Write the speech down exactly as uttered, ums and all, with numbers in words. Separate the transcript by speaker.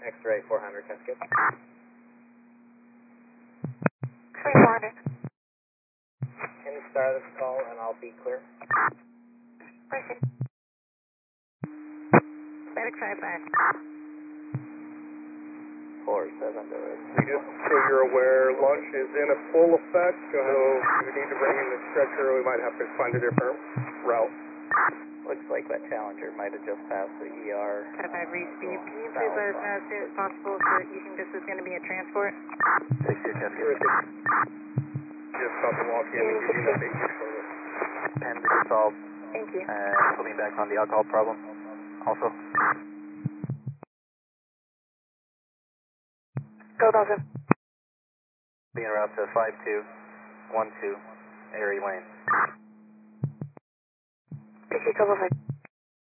Speaker 1: X-ray four hundred, Cascade.
Speaker 2: X-ray four hundred.
Speaker 1: Can you start this call and I'll be clear?
Speaker 2: Perfect. Medic five five.
Speaker 1: four seven to
Speaker 3: Just so you're aware, launch is in a full effect, so we need to bring in the stretcher. We might have to find a different route.
Speaker 1: Looks like that Challenger might have just passed the E R.
Speaker 2: five five respeed. Can you please let us know as soon as possible so that you think this is going to be a transport?
Speaker 1: six two, Cascade.
Speaker 3: Just about to walk in and give you that basic shortly.
Speaker 1: ten to solve.
Speaker 2: Thank you.
Speaker 1: And put me back on the alcohol problem also.
Speaker 2: Go Dolphin.
Speaker 1: Being route to five two one two, Airy Lane.
Speaker 2: P C Cobalt five.